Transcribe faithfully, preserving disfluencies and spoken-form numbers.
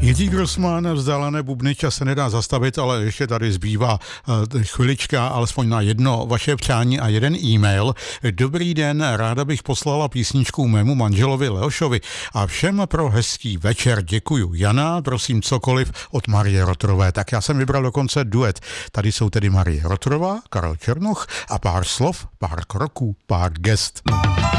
Jiří Grossman, vzdálené bubny, čas se nedá zastavit, ale ještě tady zbývá uh, chvilička, alespoň na jedno vaše přání a jeden e-mail. Dobrý den, ráda bych poslala písničku mému manželovi Leošovi a všem pro hezký večer děkuju. Jana, prosím cokoliv od Marie Rotrové. Tak já jsem vybral dokonce duet. Tady jsou tedy Marie Rotrová, Karel Černoch a pár slov, pár kroků, pár gest.